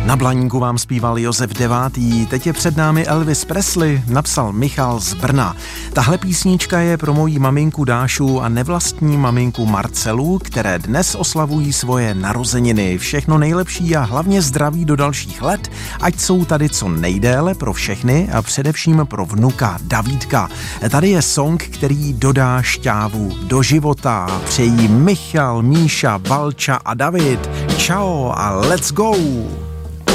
Na Blaníku vám zpíval Josef IX. Teď je před námi Elvis Presley, napsal Michal z Brna. Tahle písnička je pro moji maminku Dášu a nevlastní maminku Marcelu, které dnes oslavují svoje narozeniny. Všechno nejlepší a hlavně zdraví do dalších let, ať jsou tady co nejdéle pro všechny a především pro vnuka Davídka. Tady je song, který dodá šťávu do života. Přejí Michal, Míša, Valča a David. Čau a let's go!